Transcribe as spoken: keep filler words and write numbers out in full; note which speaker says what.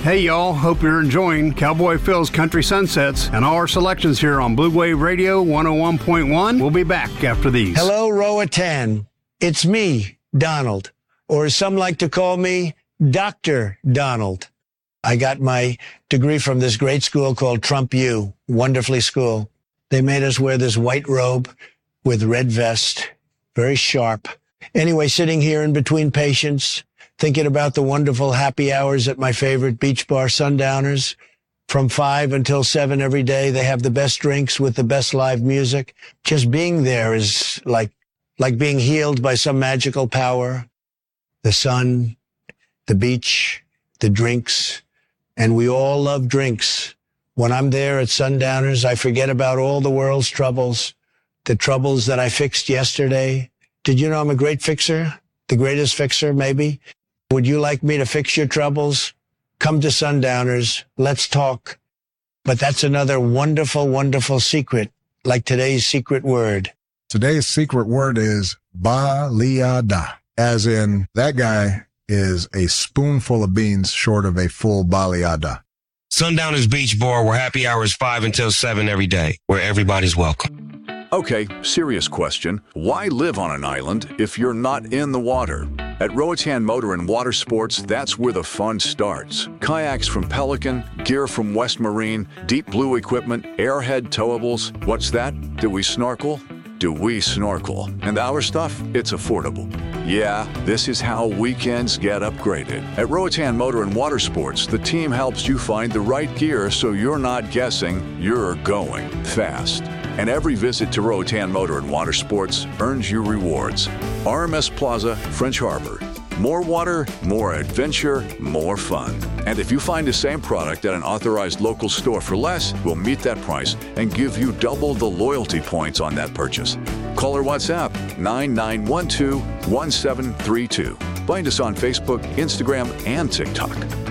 Speaker 1: Hey y'all, hope you're enjoying Cowboy Phil's Country Sunsets and all our selections here on Blue Wave Radio one oh one point one. We'll be back after these.
Speaker 2: Hello, Roatan. It's me, Donald, or as some like to call me, Doctor Donald. I got my degree from this great school called Trump U, wonderfully school. They made us wear this white robe with red vest, very sharp. Anyway, sitting here in between patients, thinking about the wonderful happy hours at my favorite beach bar, Sundowners. From five until seven every day, they have the best drinks with the best live music. Just being there is like, like being healed by some magical power. The sun, the beach, the drinks, and we all love drinks. When I'm there at Sundowners, I forget about all the world's troubles, the troubles that I fixed yesterday. Did you know I'm a great fixer? The greatest fixer, maybe? Would you like me to fix your troubles? Come to Sundowners. Let's talk. But that's another wonderful, wonderful secret, like today's secret word.
Speaker 3: Today's secret word is baleada, as in that guy is a spoonful of beans short of a full baleada.
Speaker 4: Sundowners Beach Bar, where happy hour is five until seven every day, where everybody's welcome.
Speaker 5: Okay, serious question. Why live on an island if you're not in the water? At Roatan Motor and Water Sports, that's where the fun starts. Kayaks from Pelican, gear from West Marine, deep blue equipment, airhead towables. What's that? Do we snorkel? Do we snorkel? And our stuff? It's affordable. Yeah, this is how weekends get upgraded. At Roatan Motor and Water Sports, the team helps you find the right gear so you're not guessing, you're going fast. And every visit to Roatan Motor and Water Sports earns you rewards. R M S Plaza, French Harbor. More water, more adventure, more fun. And if you find the same product at an authorized local store for less, we'll meet that price and give you double the loyalty points on that purchase. Call or WhatsApp nine nine one two, one seven three two. Find us on Facebook, Instagram, and TikTok.